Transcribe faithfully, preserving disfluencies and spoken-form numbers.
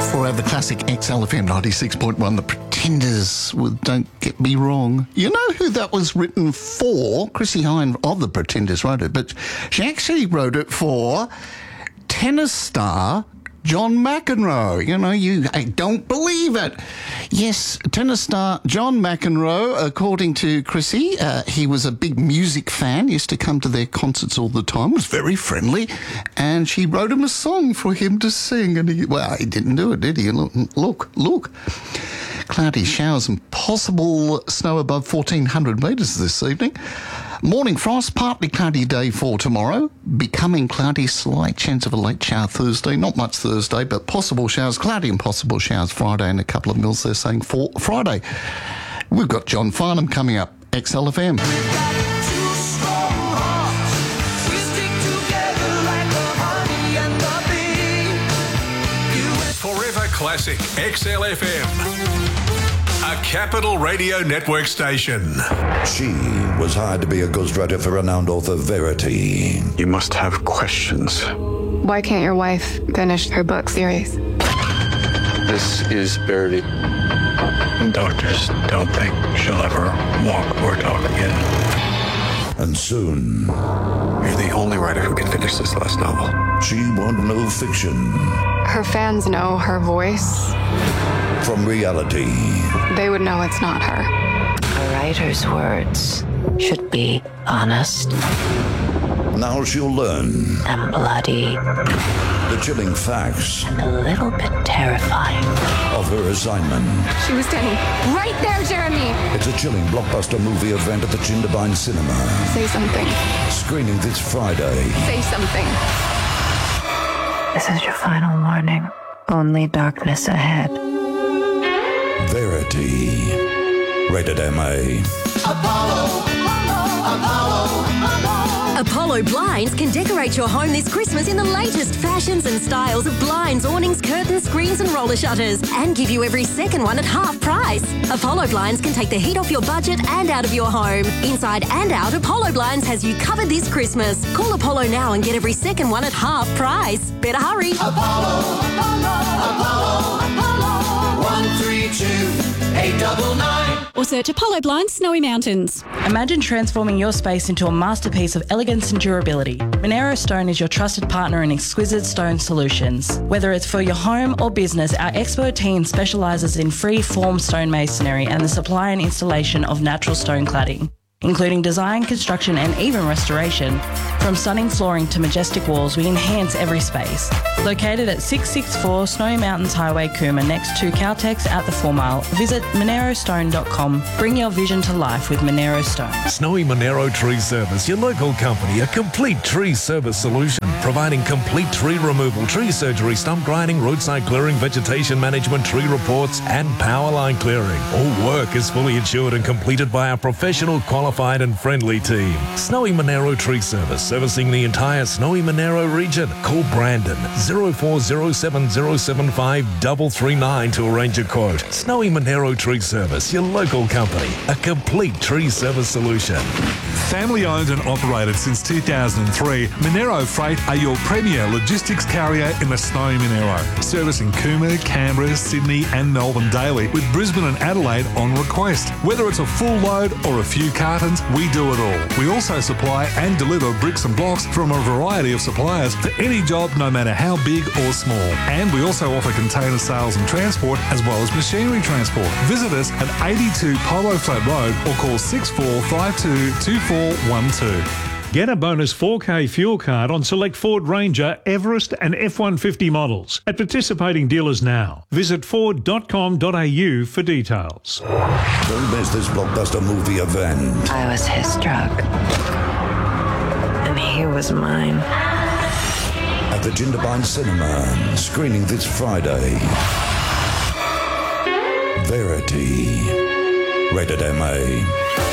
Forever Classic X L F M ninety-six point one, The Pretenders with Don't Get Me Wrong. You know who that was written for? Chrissie Hynde of The Pretenders wrote it, but she actually wrote it for tennis star John McEnroe. You know, you I don't believe it. Yes, tennis star John McEnroe, according to Chrissie, uh, he was a big music fan, used to come to their concerts all the time, was very friendly, and she wrote him a song for him to sing, and he, well, he didn't do it, did he? Look, look, look. Cloudy showers and possible snow above fourteen hundred metres this evening. Morning frost, partly cloudy day for tomorrow. Becoming cloudy, slight chance of a late shower Thursday. Not much Thursday, but possible showers, cloudy and possible showers Friday, and a couple of mils they're saying for Friday. We've got John Farnham coming up, X L F M. Forever Classic X L F M, a Capital Radio Network station. She was hired to be a ghostwriter for renowned author Verity. You must have questions. Why can't your wife finish her book series? This is Verity. Doctors don't think she'll ever walk or talk again. And soon, You're the only writer who can finish this last novel. she won't know fiction Her fans know her voice. from reality. They would know it's not her. A writer's words should be honest Now she'll learn and bloody the chilling facts and a little bit terrifying. of her assignment. She was standing right there, Jeremy. It's a chilling blockbuster movie event at the Jindabyne Cinema. Say something. Screening this Friday. Say something. This is your final warning. Only darkness ahead. Verity. Rated M A. Apollo Blinds can decorate your home this Christmas in the latest fashions and styles of blinds, awnings, curtains, screens and roller shutters, and give you every second one at half price. Apollo Blinds can take the heat off your budget and out of your home. Inside and out, Apollo Blinds has you covered this Christmas. Call Apollo now and get every second one at half price. Better hurry. Apollo, Apollo, Apollo, Apollo, one three two eight nine nine. Or search Apollo Blinds Snowy Mountains. Imagine transforming your space into a masterpiece of elegance and durability. Monero Stone is your trusted partner in exquisite stone solutions. Whether it's for your home or business, our expert team specialises in free-form stone masonry and the supply and installation of natural stone cladding, including design, construction and even restoration. From stunning flooring to majestic walls, we enhance every space. Located at six sixty-four Snowy Mountains Highway, Cooma, next to Caltex at the Four Mile, visit monero stone dot com. Bring your vision to life with Monero Stone. Snowy Monero Tree Service, your local company, a complete tree service solution, providing complete tree removal, tree surgery, stump grinding, roadside clearing, vegetation management, tree reports, and power line clearing. All work is fully insured and completed by our professional, qualified, and friendly team. Snowy Monero Tree Service, servicing the entire Snowy Monero region. Call Brandon zero four zero seven zero seven five three three nine to arrange a quote. Snowy Monero Tree Service, your local company, a complete tree service solution. Family owned and operated since two thousand three, Monero Freight are your premier logistics carrier in the Snowy Monero, servicing Cooma, Canberra, Sydney and Melbourne daily, with Brisbane and Adelaide on request. Whether it's a full load or a few cartons, we do it all. We also supply and deliver bricks and blocks from a variety of suppliers for any job, no matter how big or small. And we also offer container sales and transport, as well as machinery transport. Visit us at eighty-two Polo Flat Road or call six four five two two four one two. Get a bonus four K fuel card on select Ford Ranger, Everest and F one fifty models at participating dealers now. Visit ford dot com dot a u for details. Don't miss this blockbuster movie event. I was his drug. And he was mine. At the Jindabyne Cinema, screening this Friday. Verity. Rated M A.